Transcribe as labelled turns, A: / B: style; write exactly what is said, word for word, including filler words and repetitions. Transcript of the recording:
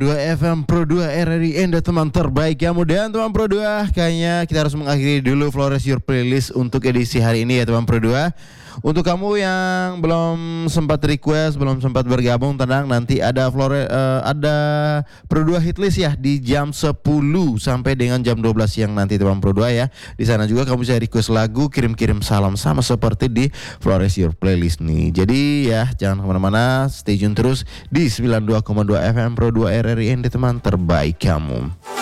A: dua F M Pro dua R R I Anda teman terbaik ya. Kemudian teman Pro dua, kayaknya kita harus mengakhiri dulu Flores Your Playlist untuk edisi hari ini ya teman Pro dua. Untuk kamu yang belum sempat request, belum sempat bergabung, tenang, nanti ada Flores uh, ada Pro dua Hitlist ya di jam sepuluh sampai dengan jam dua belas siang nanti teman Pro dua ya. Di sana juga kamu bisa request lagu, kirim-kirim salam sama seperti di Flores Your Playlist nih. Jadi ya jangan kemana-mana, stay tune terus di sembilan puluh dua koma dua F M Pro dua R R I Anda teman terbaik kamu.